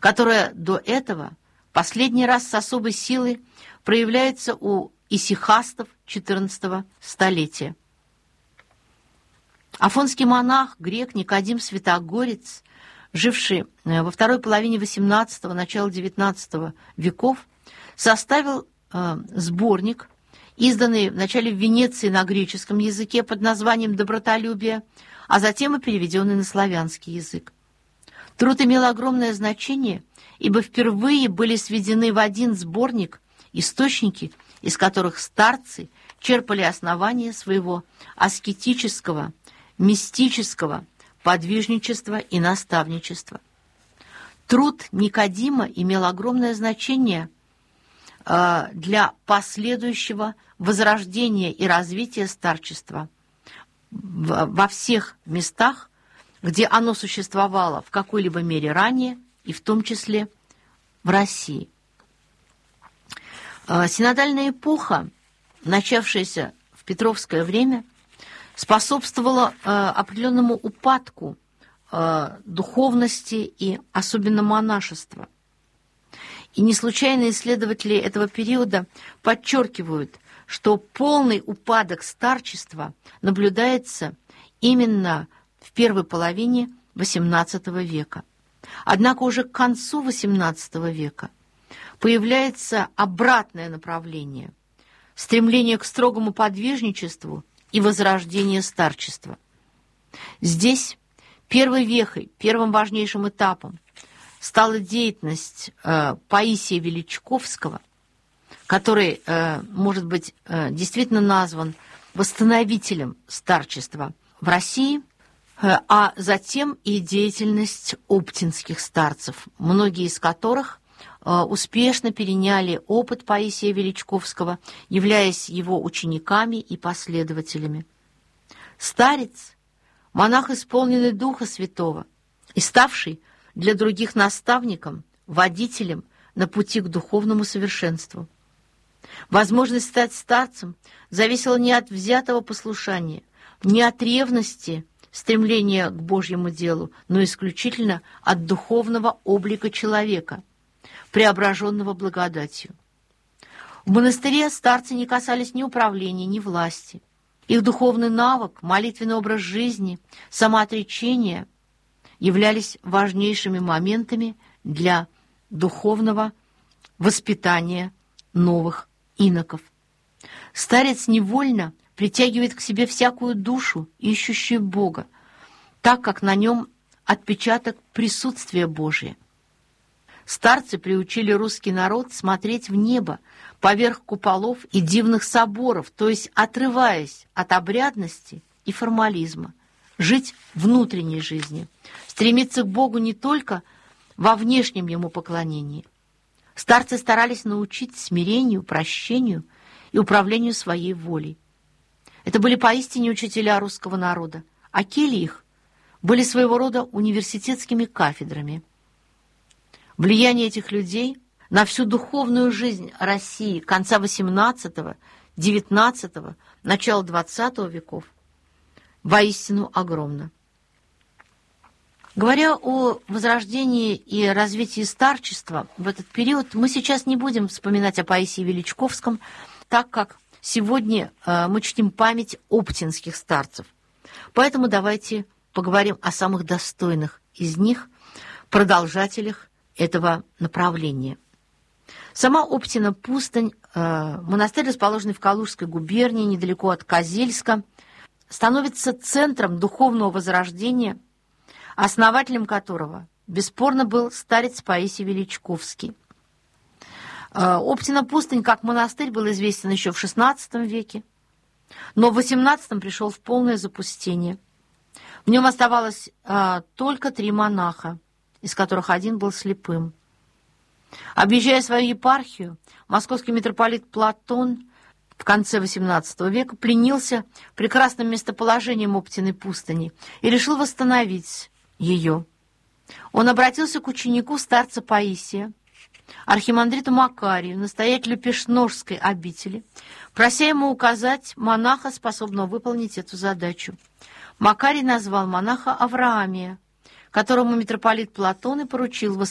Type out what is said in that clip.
которая до этого последний раз с особой силой проявляется у исихастов XIV столетия. Афонский монах, грек Никодим Святогорец, живший во второй половине XVIII – начала XIX веков, составил сборник, изданный вначале в Венеции на греческом языке под названием «Добротолюбие», а затем и переведенный на славянский язык. Труд имел огромное значение, ибо впервые были сведены в один сборник источники, из которых старцы черпали основания своего аскетического, мистического подвижничества и наставничества. Труд Никодима имел огромное значение для последующего возрождения и развития старчества во всех местах, где оно существовало в какой-либо мере ранее, и в том числе в России. Синодальная эпоха, начавшаяся в Петровское время, способствовала определенному упадку духовности и особенно монашества. И не случайно исследователи этого периода подчеркивают, что полный упадок старчества наблюдается именно в первой половине XVIII века. Однако уже к концу XVIII века появляется обратное направление – стремление к строгому подвижничеству и возрождение старчества. Здесь первой вехой, первым важнейшим этапом стала деятельность Паисия Величковского, который, может быть, действительно назван восстановителем старчества в России, а затем и деятельность оптинских старцев, многие из которых успешно переняли опыт Паисия Величковского, являясь его учениками и последователями. Старец – монах, исполненный Духа Святого и ставший для других наставником, водителем на пути к духовному совершенству. Возможность стать старцем зависела не от взятого послушания, не от ревности, стремления к Божьему делу, но исключительно от духовного облика человека, преображенного благодатью. В монастыре старцы не касались ни управления, ни власти. Их духовный навык, молитвенный образ жизни, самоотречение являлись важнейшими моментами для духовного воспитания новых иноков. Старец невольно притягивает к себе всякую душу, ищущую Бога, так как на нем отпечаток присутствия Божия. Старцы приучили русский народ смотреть в небо, поверх куполов и дивных соборов, то есть отрываясь от обрядности и формализма, жить внутренней жизнью, стремиться к Богу не только во внешнем Ему поклонении. Старцы старались научить смирению, прощению и управлению своей волей. Это были поистине учителя русского народа, а кельи их были своего рода университетскими кафедрами. Влияние этих людей на всю духовную жизнь России конца XVIII, XIX, начала XX веков воистину огромно. Говоря о возрождении и развитии старчества в этот период, мы сейчас не будем вспоминать о Паисии Величковском, так как сегодня мы чтим память оптинских старцев. Поэтому давайте поговорим о самых достойных из них, продолжателях этого направления. Сама Оптина пустынь, монастырь, расположенный в Калужской губернии, недалеко от Козельска, становится центром духовного возрождения, основателем которого бесспорно был старец Паисий Величковский. Оптина пустынь как монастырь был известен еще в XVI веке, но в XVIII пришел в полное запустение. В нем оставалось только 3 монаха, из которых один был слепым. Объезжая свою епархию, московский митрополит Платон в конце XVIII века пленился прекрасным местоположением Оптиной пустыни и решил восстановить ее. Он обратился к ученику старца Паисия, архимандриту Макарию, настоятелю Пешножской обители, прося ему указать монаха, способного выполнить эту задачу. Макарий назвал монаха Авраамия, которому митрополит Платон и поручил